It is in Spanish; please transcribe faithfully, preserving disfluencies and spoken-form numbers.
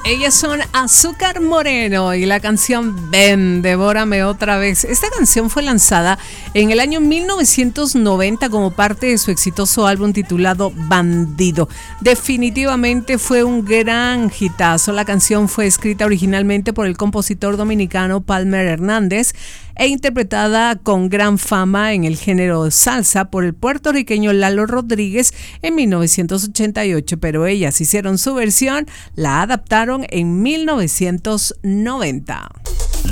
Ellas son Azúcar Moreno y la canción Ven, devórame otra vez. Esta canción fue lanzada en el año mil novecientos noventa como parte de su exitoso álbum titulado Bandido. Definitivamente fue un gran hitazo. La canción fue escrita originalmente por el compositor dominicano Palmer Hernández e interpretada con gran fama en el género salsa por el puertorriqueño Lalo Rodríguez en mil novecientos ochenta y ocho, pero ellas hicieron su versión, la adaptaron en mil novecientos noventa.